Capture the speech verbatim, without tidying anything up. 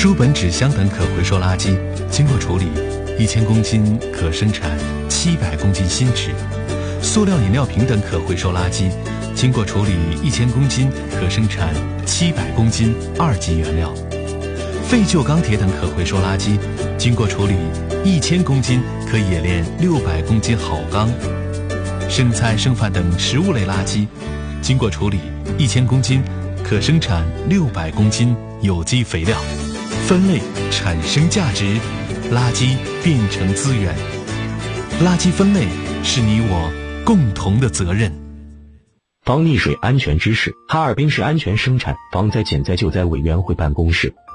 书本、纸箱等可回收垃圾经过处理，一千公斤可生产七百公斤新纸；塑料饮料瓶等可回收垃圾经过处理，一千公斤可生产七百公斤二级原料；废旧钢铁等可回收垃圾经过处理，一千公斤可冶炼六百公斤好钢；剩菜剩饭等食物类垃圾经过处理，一千公斤可生产六百公斤有机肥料。分类产生价值，垃圾变成资源。垃圾分类是你我共同的责任。 防溺水安全知识：哈尔滨市安全生产防灾减灾救灾委员会办公室